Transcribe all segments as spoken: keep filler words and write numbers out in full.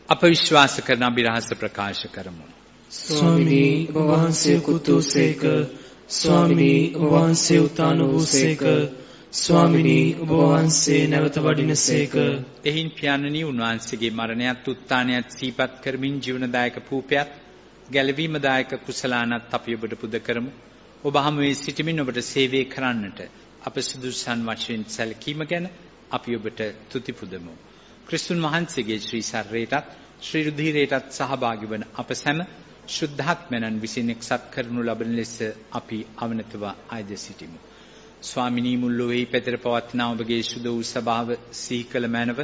අප විශ්වාස කරන අභිරහස ප්‍රකාශ කරමු. ස්වාමිනී ඔබ වහන්සේ කුතුසේක, ස්වාමිනී ඔබ වහන්සේ උතාන වූසේක, ස්වාමිනී ඔබ වහන්සේ නැවත වඩිනසේක. එහින් පියාණනි උන්වහන්සේගේ මරණයත් උත්ථානයත් සිහිපත් කරමින් ජීවනදායක පූපයත් ගැලවීමදායක කුසලානත් අපි ඔබට පුද කරමු. ඔබ හමුවේ සිටමින් ඔබට සේවය කරන්නට අප සුදුසුසන් වශයෙන් සැලකීම ගැන අපි ඔබට තුති පුදමු. ක්‍රිස්තුන් වහන්සේගේ ශ්‍රී ශරීරයටත් ශ්‍රී රුධිරයටත් සහභාගී වන අප සැම ශුද්ධාත්මයන් විසින් එක්සත් කරනු ලබන ලෙස අපි අවනතව ආයද සිටිමු. ස්වාමිනී මුල්ලොවෙහි පැතර පවත්නා ඔබගේ සුද වූ සභාව සිහි කළ මැනව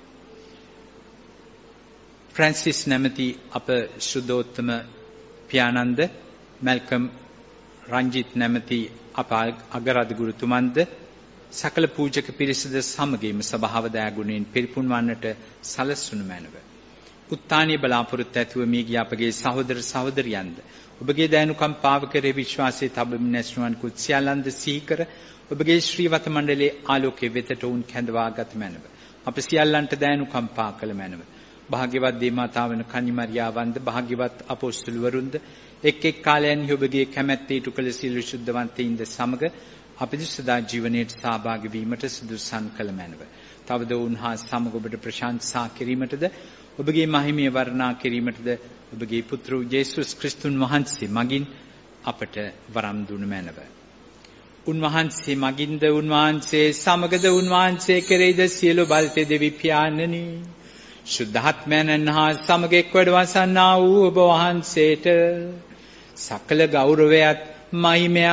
ෆ්‍රැන්සිස් නැමැති අප ශුද්ධෝත්තම පියාණන්ද, මැල්කම් රංජිත් නැමැති අප අගරාධ ගුරුතුමන්ද, සකල පූජක පිරිසද සමගින්ම සභාව දයාගුණයෙන් පිරිපුන් වන්නට සලස්වනු මැනව. උත්ථානීය බලාපොරොත්තු ඇතුව මිය ගිය අපගේ සහෝදර සහෝදරියන්ද ඔබගේ දයනුකම්පාව කෙරෙහි විශ්වාසයේ තබමින් නැසුණන් කුත් සියල්ලන්ද සිහි කර ඔබගේ ශ්‍රීවත මණ්ඩලයේ ආලෝකයේ වෙතට උන් කැඳවාගත් මැනව. අප සියල්ලන්ට දයනුකම්පා කළ මැනව. භාග්‍යවත් දේ මාතාවන කනි මරියාවන්ද, භාග්‍යවත් අපොස්තුලවරුන්ද එක් එක් කාලයන්හි ඔබගේ කැමැත්තේ ඉටු කළ සියලු ශුද්ධවන්තයින්ද සමග අපිට සදා ජීවනයේ සහභාගී වීමට සුදුසුසන් කළ මැනව. තවද උන්හා සමග ඔබට ප්‍රශංසා කිරීමටද ඔබගේ මහිමය වර්ණනා කිරීමටද ඔබගේ පුත්‍ර යේසුස් ක්‍රිස්තුන් වහන්සේ මගින් අපට වරම් දුන මැනව. උන්වහන්සේ මගින්ද, උන්වහන්සේ සමගද, උන්වහන්සේ කෙරෙහිද සියලු බලතේ දෙවි පියාණනි, ශුද්ධාත්මයන් හා සමග එක්වඩ වසන්නා වූ ඔබ වහන්සේට සකල ගෞරවයත් මහිමයත්